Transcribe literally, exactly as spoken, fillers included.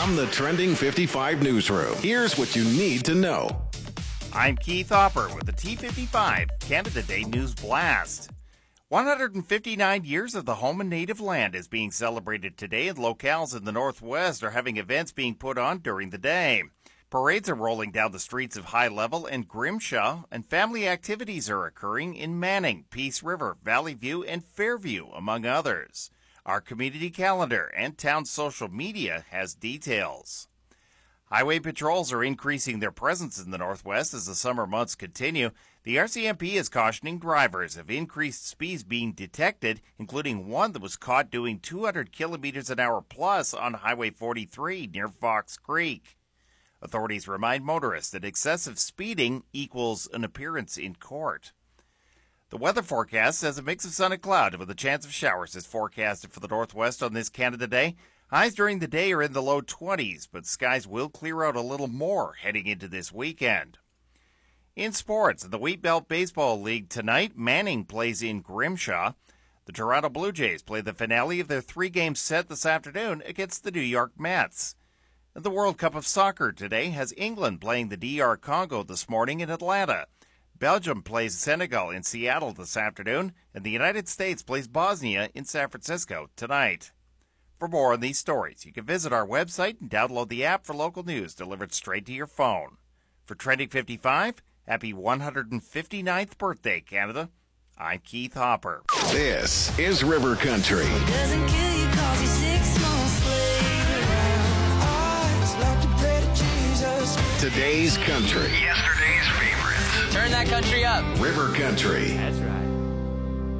From the Trending fifty-five newsroom, here's what you need to know. I'm Keith Hopper with the T fifty-five Canada Day News Blast. one hundred fifty-nine years of the home and native land is being celebrated today, and locales in the Northwest are having events being put on during the day. Parades are rolling down the streets of High Level and Grimshaw, and family activities are occurring in Manning, Peace River, Valley View, and Fairview, among others. Our community calendar and town social media has details. Highway patrols are increasing their presence in the Northwest as the summer months continue. The R C M P is cautioning drivers of increased speeds being detected, including one that was caught doing two hundred kilometers an hour plus on Highway forty-three near Fox Creek. Authorities remind motorists that excessive speeding equals an appearance in court. The weather forecast says a mix of sun and cloud with a chance of showers is forecasted for the Northwest on this Canada Day. Highs during the day are in the low twenties, but skies will clear out a little more heading into this weekend. In sports, in the Wheat Belt Baseball League tonight, Manning plays in Grimshaw. The Toronto Blue Jays play the finale of their three-game set this afternoon against the New York Mets. And the World Cup of Soccer today has England playing the D R Congo this morning in Atlanta. Belgium plays Senegal in Seattle this afternoon, and the United States plays Bosnia in San Francisco tonight. For more on these stories, you can visit our website and download the app for local news delivered straight to your phone. For Trending fifty-five, happy one hundred fifty-ninth birthday, Canada. I'm Keith Hopper. This is River Country. Doesn't kill you 'cause you're six months later. Eyes like to pray to Jesus. Today's country. Yesterday's favorites. Turn that country up. River Country. That's right.